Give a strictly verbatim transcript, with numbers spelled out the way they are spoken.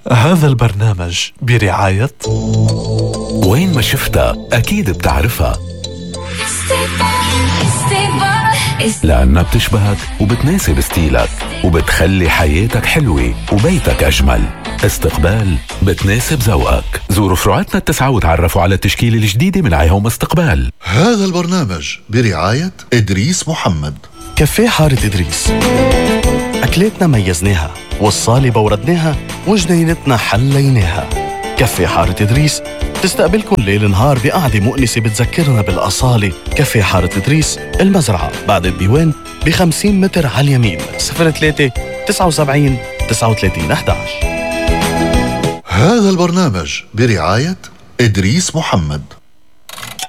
هذا البرنامج برعاية وين ما شفتها أكيد بتعرفها، لأنها بتشبهك وبتناسب ستيلك وبتخلي حياتك حلوة وبيتك أجمل. استقبال بتناسب ذوقك. زوروا فروعاتنا التسعة وتعرفوا على التشكيلة الجديدة من عيهم استقبال. هذا البرنامج برعاية إدريس محمد. كافيه حارة إدريس، أكلاتنا ميزناها والصالة بوردناها وجنينتنا حليناها. كافيه حارة إدريس تستقبلكم ليل نهار بقعدة مؤنسة بتذكرنا بالأصالة. كافيه حارة إدريس، المزرعة بعد الديوان بخمسين متر على اليمين. صفر ثلاثة تسعة وسبعين تسعة وثلاثين أحد عشر. هذا البرنامج برعاية إدريس محمد.